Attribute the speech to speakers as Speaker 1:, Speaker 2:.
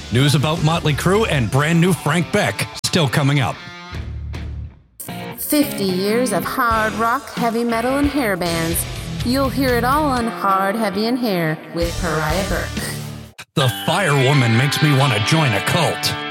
Speaker 1: News about Motley Crue and brand new Frank Beck still coming up.
Speaker 2: 50 years of hard rock, heavy metal, and hair bands. You'll hear it all on Hard, Heavy, and Hair with Pariah Burke.
Speaker 1: The Fire Woman makes me want to join a cult.